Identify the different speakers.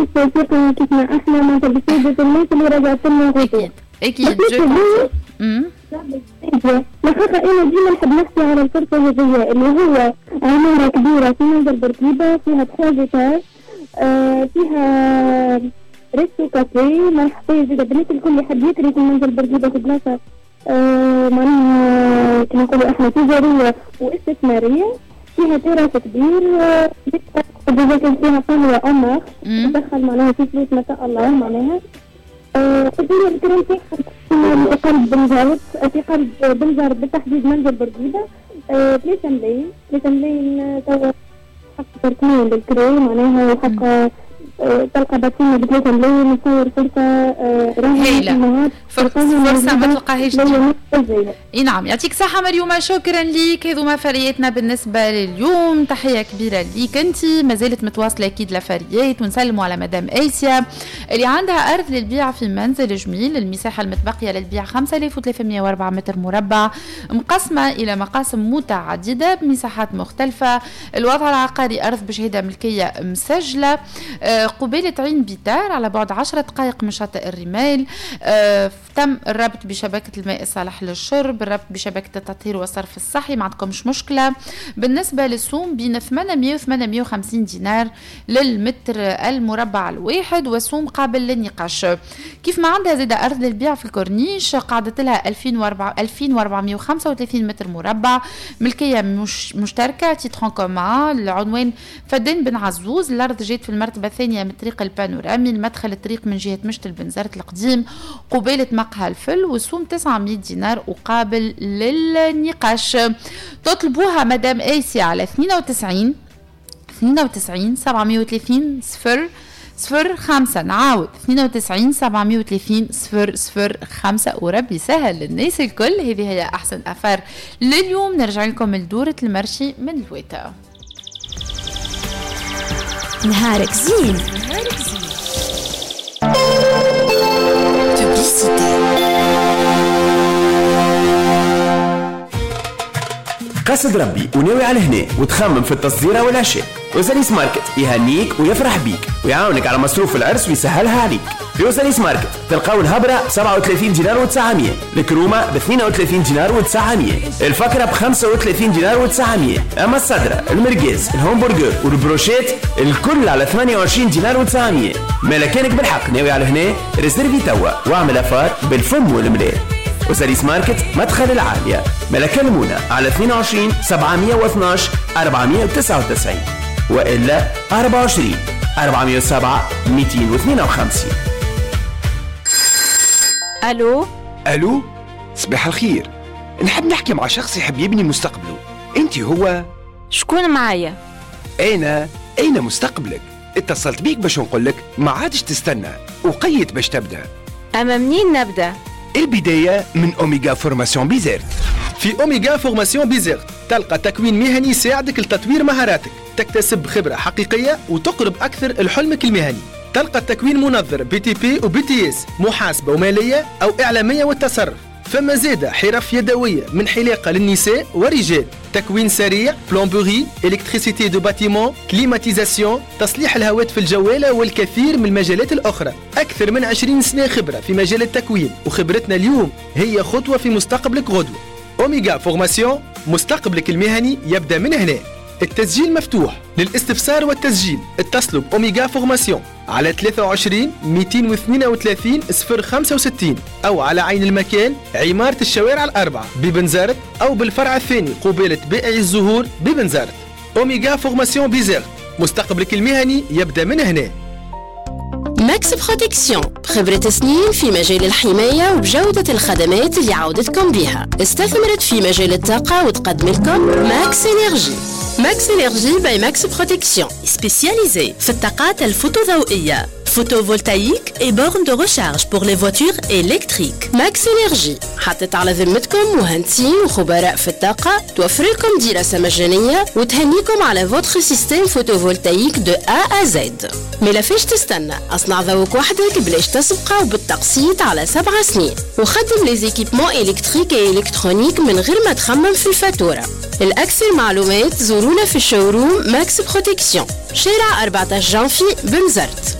Speaker 1: الناس ثقة كيفنا احنا ما بسيدة الناس اللي رجعت لنا غدوة.
Speaker 2: اكيد
Speaker 1: لخاطر انا ديما نحب نحكي على الفرصة هذه اللي هو عمارة كبيرة في منزل بورقيبة، فيها 3 إيطاج، فيها ريستو كافي مرحبا زيادة بالناس الكل يحب يكري في منزل بورقيبة في بلاصة معناها كما نقولوا احنا تجارية واستثمارية، فيها تراس كبير، إذا كان فيها قهوة أمر تدخل معناها في فلوس ما شاء الله معناها. الدنيا الكريم في قلب بنزرت، في قلب بنزرت بالتحديد منزل بورقيبة، 3 ملايين توا حق تركمان للكري معناها وحق تلقى باتينا ب3 ملايين نصور فرصة
Speaker 2: هايلة، فرصة ما تلقاهاش. اي نعم، يعطيك صحة مريومة، شكرا ليك. هذوما فرياتنا بالنسبة لليوم، تحية كبيرة ليك انتي. ما زالت متواصلة اكيد لفريات، ونسلموا على مدام آسيا اللي عندها أرض للبيع في منزل جميل. المساحة المتبقية للبيع 5304 متر مربع، مقسمة إلى مقاسم متعددة بمساحات مختلفة. الوضع العقاري أرض بشهادة ملكية مسجلة قبيلة عين بيتار على بعد 10 دقائق من شاطئ الرمال. تم الربط بشبكة الماء الصالح للشرب، الربط بشبكة التطهير والصرف الصحي، ما عندكمش مشكلة. بالنسبة للسوم بين 800 و 850 دينار للمتر المربع الواحد، وسوم قابل للنقاش. كيف ما عندها زيادة أرض للبيع في الكورنيش قاعدت لها 2435 متر مربع، ملكية مشتركة تيترون كومان. العنوان فدان بن عزوز، الأرض جات في المرتبة الثانية من الطريق البانورامي، المدخل الطريق من جهة مشت البنزرت القديم قبيلة مقهى الفل، وسوم 900 دينار وقابل للنقاش. تطلبوها مدام آسيا على 92 730 005. نعاود 92 730 005. وربي سهل للناس الكل. هذه هي أحسن أثار لليوم. نرجع لكم لدورة المرشي من الويتا.
Speaker 3: نهارك زين.
Speaker 4: قصد ربي وناوي على هنا وتخمم في التصديرة والعشاء، وساليس ماركت يهنيك ويفرح بيك ويعاونك على مصروف العرس ويسهلها عليك. في وساليس ماركت تلقاو الهبرة ب 37 دينار و900، الكرومة ب 32 دينار و900، الفكرة ب 35 دينار و900، أما الصدرة المرقاز الهمبرجر والبروشيت الكل على 28 دينار و900. مالكانك بالحق ناوي على هنا ريزيرفي توا واعمل أفار بالفم والملاء. وساليس ماركت مدخل العالية، ملكلمونا على 22 712 499 وإلا 24 407 252.
Speaker 5: ألو، صباح الخير. نحب نحكي مع شخص يحب يبني مستقبله. أنت هو؟
Speaker 6: شكون معايا؟
Speaker 5: أين مستقبلك؟ اتصلت بيك باش نقولك ما عادش تستنى وقيت باش تبدأ.
Speaker 6: أما منين نبدأ؟
Speaker 5: البداية من أوميغا فورماسيون بيزيرت.
Speaker 7: في أوميغا فورماسيون بيزيرت تلقى تكوين مهني يساعدك لتطوير مهاراتك، تكتسب خبرة حقيقية وتقرب أكثر لحلمك المهني. تلقى التكوين منظر BTP و BTS، محاسبة ومالية أو إعلامية والتصرف. فما زادة حرف يدوية من حلاقة للنساء والرجال، تكوين سريع، بلومبوري، إلكتريسيتي دو باتيمون، كليماتيزاسيون، تصليح الهواتف الجوالة والكثير من المجالات الأخرى. أكثر من 20 سنة خبرة في مجال التكوين، وخبرتنا اليوم هي خطوة في مستقبلك غدوة. أوميغا فورماسيون، مستقبلك المهني يبدأ من هنا. التسجيل مفتوح. للاستفسار والتسجيل اتصلوا بأوميغا فورماسيون على 23 232 065 أو على عين المكان عمارة الشوارع الأربعة ببنزرت، أو بالفرع الثاني قبيلة بائع الزهور ببنزرت. أوميغا فورماسيون بيزيرت، مستقبلك المهني يبدأ من هنا.
Speaker 3: ماكس بروتكسيون، خبرة سنين في مجال الحماية وبجودة الخدمات اللي عودتكم بها. استثمرت في مجال الطاقة وتقدم لكم ماكس إنرجي. ماكس إنرجي باي ماكس بروتكسيون، سبيسياليزي في الطاقات الفوتوضوئية، photovoltaïque et bornes de recharge pour les voitures électriques. ماكس إنرجي حطت على ذمتكم مهندسين وخبراء في الطاقة، توفر لكم دراسة مجانية وتهنيكم على فوتر سيستم فوتوفولتايك دو A à Z. ملا فيش تستنى، اصنع ذوق وحدك بلاش تسبقه وبالتقسيط على 7 سنين، وخدم لي زيكيبمون إلكتريك و إلكترونيك من غير ما تخمم في الفاتورة. الأكثر معلومات زورونا في الشوروم ماكس بروتكسيون، شارع 14 جانفي بنزرت.